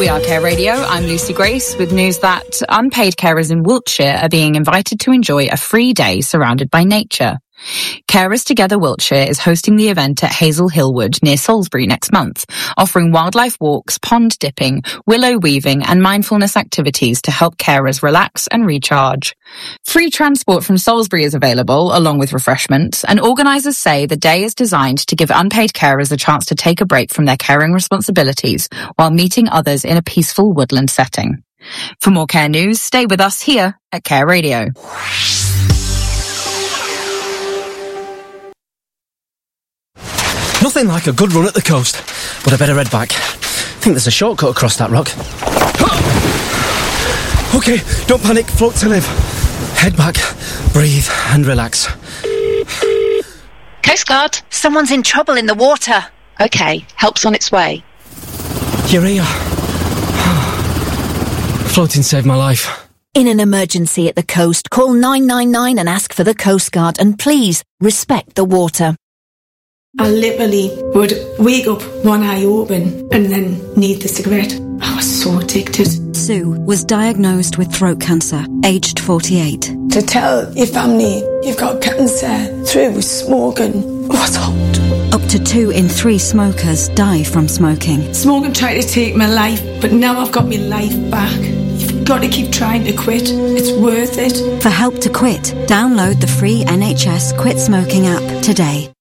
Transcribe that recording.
We are Care Radio. I'm Lucy Grace with news that unpaid carers in Wiltshire are being invited to enjoy a free day surrounded by nature. Carers Together Wiltshire is hosting the event at Hazel Hill Wood near Salisbury next month, offering wildlife walks, pond dipping, willow weaving and mindfulness activities to help carers relax and recharge. Free transport from Salisbury is available, along with refreshments, and organisers say the day is designed to give unpaid carers a chance to take a break from their caring responsibilities while meeting others in a peaceful woodland setting. For more care news, stay with us here at Care Radio. Nothing like a good run at the coast, but I better head back. I think there's a shortcut across that rock. OK, don't panic, float to live. Head back, breathe and relax. Coast Guard, someone's in trouble in the water. OK, help's on its way. You're here. Floating saved my life. In an emergency at the coast, call 999 and ask for the Coast Guard, and please respect the water. I literally would wake up one eye open and then need the cigarette. I was so addicted. Sue was diagnosed with throat cancer, aged 48. To tell your family you've got cancer through smoking was hard. Up to 2 in 3 smokers die from smoking. Smoking tried to take my life, but now I've got my life back. You've got to keep trying to quit. It's worth it. For help to quit, download the free NHS Quit Smoking app today.